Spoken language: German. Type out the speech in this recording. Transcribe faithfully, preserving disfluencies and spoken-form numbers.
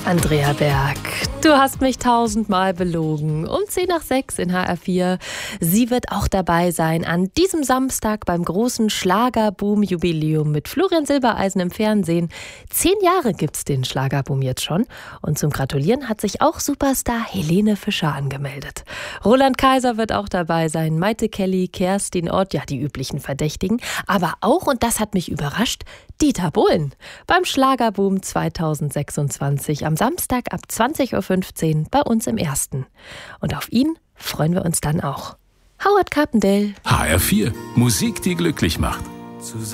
Andrea Berg, du hast mich tausendmal belogen. Um zehn nach sechs in H R vier. Sie wird auch dabei sein an diesem Samstag beim großen Schlagerboom-Jubiläum mit Florian Silbereisen im Fernsehen. Zehn Jahre gibt's den Schlagerboom jetzt schon. Und zum Gratulieren hat sich auch Superstar Helene Fischer angemeldet. Roland Kaiser wird auch dabei sein, Maite Kelly, Kerstin Ott, ja die üblichen Verdächtigen. Aber auch, und das hat mich überrascht, Dieter Bohlen beim Schlagerboom zweitausendsechsundzwanzig am Samstag ab zwanzig Uhr fünfzehn bei uns im Ersten. Und auf ihn freuen wir uns dann auch. Howard Carpendale. H R vier. Musik, die glücklich macht.